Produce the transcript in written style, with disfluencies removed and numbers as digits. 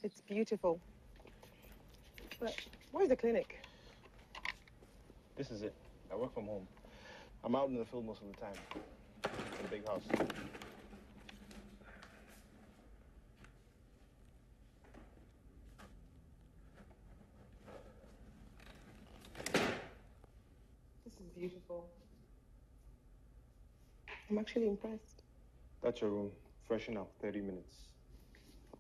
It's beautiful. But where's the clinic? This is it. I work from home. I'm out in the field most of the time. In a big house. This is beautiful. I'm actually impressed. That's your room. Freshen up. 30 minutes.